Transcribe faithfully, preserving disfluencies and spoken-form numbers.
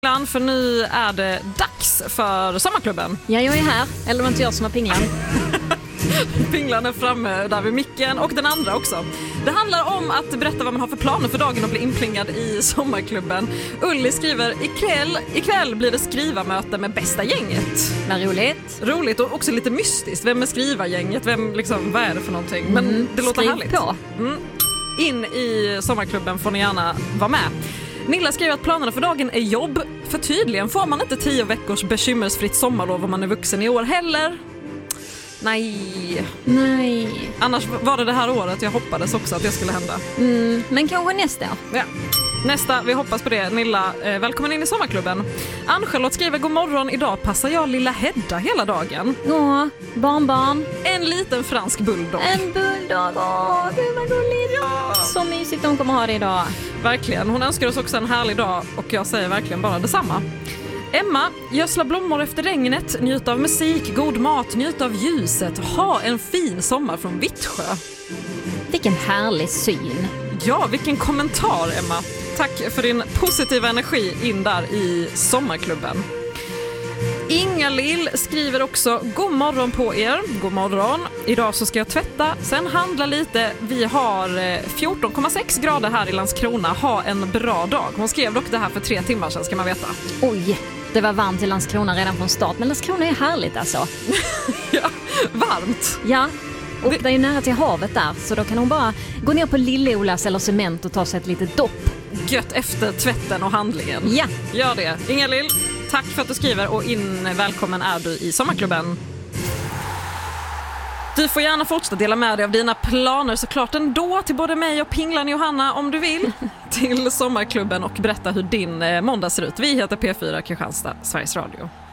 För nu är det dags för Sommarklubben. Ja, jag är här. Eller det var inte jag som var Pinglan. Pinglan är framme där vid micken och den andra också. Det handlar om att berätta vad man har för planer för dagen och bli inplingad i Sommarklubben. Ulli skriver, ikväll, ikväll blir det skrivarmöte med bästa gänget. Vad roligt. Roligt och också lite mystiskt. Vem är skrivargänget? Vem, liksom, vad är det för någonting? Men mm, det låter skriv härligt. På. Mm. In i Sommarklubben får ni gärna vara med. Nilla skriver att planerna för dagen är jobb. För tydligen får man inte tio veckors bekymmersfritt sommarlov om man är vuxen i år heller. Nej. Nej. Annars var det det här året jag hoppades också att det skulle hända. Mm, men kanske nästa år. Ja. Nästa, vi hoppas på det. Nilla, eh, välkommen in i Sommarklubben. Ann-Charlotte skriver, god morgon, idag passar jag lilla Hedda hela dagen. Åh, barnbarn. En liten fransk bulldog. En bulldog, åh, gud vad gulligt. Ja. Så mysigt de kommer ha det idag. Verkligen, hon önskar oss också en härlig dag och jag säger verkligen bara detsamma. Emma, gödsla blommor efter regnet, njut av musik, god mat, njut av ljuset, ha en fin sommar från Vittsjö. Vilken härlig syn. Ja, vilken kommentar, Emma. Tack för din positiva energi in där i Sommarklubben. Inga-Lill skriver också, god morgon på er, god morgon. Idag så ska jag tvätta, sen handla lite. Vi har fjorton komma sex grader här i Landskrona, ha en bra dag. Hon skrev dock det här för tre timmar sedan, ska man veta. Oj, det var varmt i Landskrona redan från start, men Landskrona är härligt alltså. Ja, varmt. Ja, och det... det är ju nära till havet där, så då kan hon bara gå ner på Lilleolas eller Cement och ta sig ett litet dopp. Gött efter tvätten och handlingen. Ja. Gör det. Inga-Lill, tack för att du skriver och in välkommen är du i Sommarklubben. Du får gärna fortsätta dela med dig av dina planer såklart ändå till både mig och Pinglan och Johanna om du vill till Sommarklubben och berätta hur din måndag ser ut. Vi heter P fyra Kristianstad, Sveriges Radio.